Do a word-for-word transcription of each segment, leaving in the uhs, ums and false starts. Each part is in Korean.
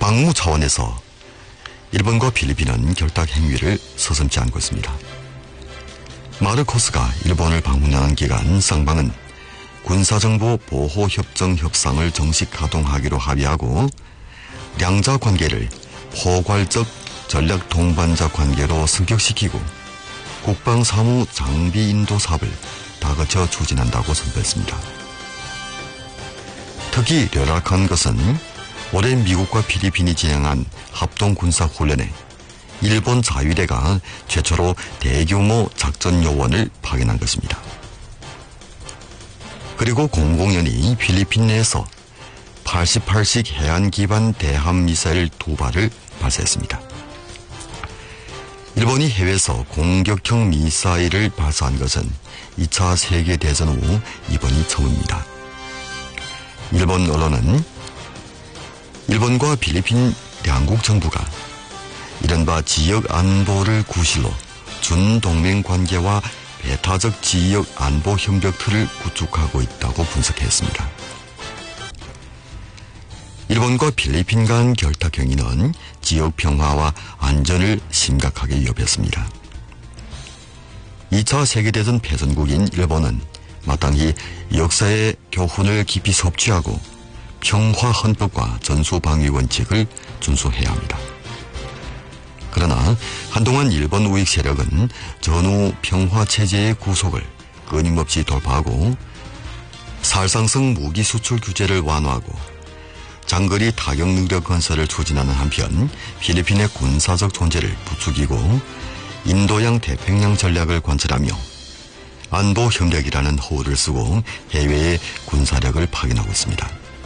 방무 차원에서 일본과 필리핀은 결탁 행위를 서슴지 않고 있습니다. 마르코스가 일본을 방문하는 기간 쌍방은 군사정보 보호협정 협상을 정식 가동하기로 합의하고 양자 관계를 포괄적 전략 동반자 관계로 승격시키고 국방사무 장비 인도 사업을 다그쳐 추진한다고 선보였습니다. 특히 려락한 것은 올해 미국과 필리핀이 진행한 합동군사훈련에 일본 자위대가 최초로 대규모 작전 요원을 파견한 것입니다. 그리고 공공연히 필리핀 내에서 팔십팔 식 해안 기반 대함 미사일 두 발을 발사했습니다. 일본이 해외에서 공격형 미사일을 발사한 것은 이 차 세계대전 후 이번이 처음입니다. 일본 언론은 일본과 필리핀 양국 정부가 이른바 지역 안보를 구실로 준동맹 관계와 배타적 지역 안보 협력 틀을 구축하고 있다고 분석했습니다. 일본과 필리핀 간 결탁 행위는 지역 평화와 안전을 심각하게 위협했습니다. 이 차 세계대전 패전국인 일본은 마땅히 역사의 교훈을 깊이 섭취하고 평화 헌법과 전수방위 원칙을 준수해야 합니다. 그러나 한동안 일본 우익 세력은 전후 평화 체제의 구속을 끊임없이 돌파하고 살상성 무기 수출 규제를 완화하고 장거리 타격 능력 건설을 추진하는 한편 필리핀의 군사적 존재를 부추기고 인도양 태평양 전략을 관철하며 안보 협력이라는 호를 쓰고 해외에 군사력을 파견하고 있습니다.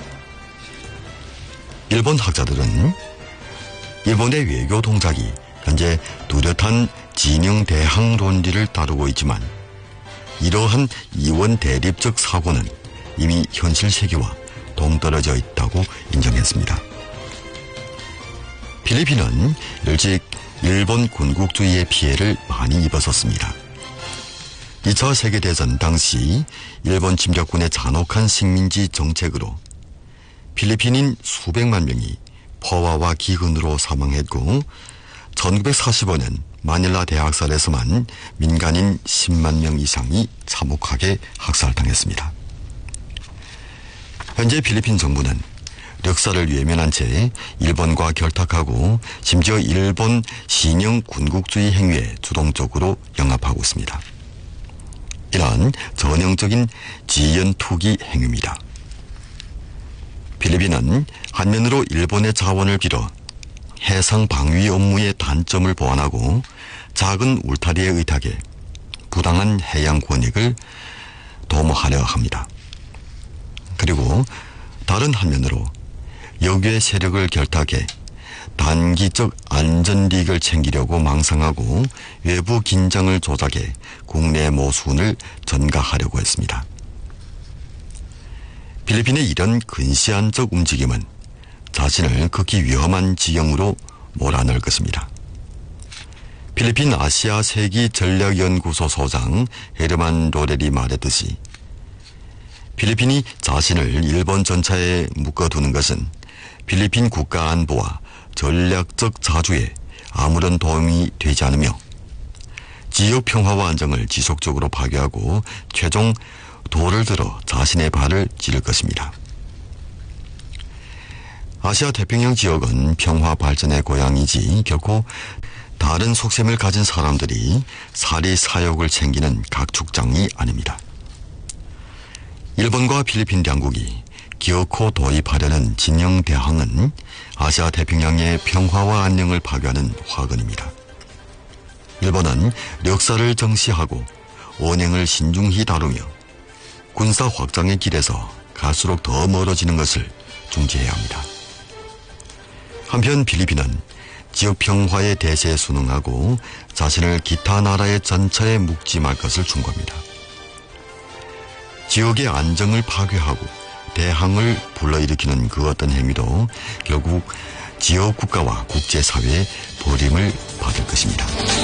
일본 학자들은 일본의 외교 동작이 현재 뚜렷한 진영 대항 논리를 따르고 있지만 이러한 이원 대립적 사고는 이미 현실 세계와 동떨어져 있다고 인정했습니다. 필리핀은 일찍 일본 군국주의의 피해를 많이 입었었습니다. 이 차 세계대전 당시 일본 침략군의 잔혹한 식민지 정책으로 필리핀인 수백만 명이 포화와 기근으로 사망했고 천구백사십오 년 마닐라 대학살에서만 민간인 십만 명 이상이 참혹하게 학살당했습니다. 현재 필리핀 정부는 역사를 외면한 채 일본과 결탁하고 심지어 일본 신형 군국주의 행위에 주동적으로 영합하고 있습니다. 이러한 전형적인 지연 투기 행위입니다. 필리핀은 한면으로 일본의 자원을 빌어 해상 방위 업무의 단점을 보완하고 작은 울타리에 의탁해 부당한 해양 권익을 도모하려 합니다. 그리고 다른 한면으로 역외 세력을 결탁해 단기적 안전리익을 챙기려고 망상하고 외부 긴장을 조작해 국내 모순을 전가하려고 했습니다. 필리핀의 이런 근시안적 움직임은 자신을 극히 위험한 지형으로 몰아넣을 것입니다. 필리핀 아시아 세기 전략연구소 소장 헤르만 로렐이 말했듯이 필리핀이 자신을 일본 전차에 묶어두는 것은 필리핀 국가 안보와 전략적 자주에 아무런 도움이 되지 않으며 지역 평화와 안정을 지속적으로 파괴하고 최종 돌을 들어 자신의 발을 찌를 것입니다. 아시아 태평양 지역은 평화 발전의 고향이지 결코 다른 속셈을 가진 사람들이 사리 사욕을 챙기는 각축장이 아닙니다. 일본과 필리핀 양국이 기어코 도입하려는 진영 대항은 아시아 태평양의 평화와 안녕을 파괴하는 화근입니다. 일본은 역사를 정시하고 언행을 신중히 다루며 군사 확장의 길에서 갈수록 더 멀어지는 것을 중지해야 합니다. 한편 필리핀은 지역 평화의 대세에 순응하고 자신을 기타 나라의 전차에 묶지 말 것을 충고합니다. 지역의 안정을 파괴하고 대항을 불러일으키는 그 어떤 행위도 결국 지역 국가와 국제사회의 버림을 받을 것입니다.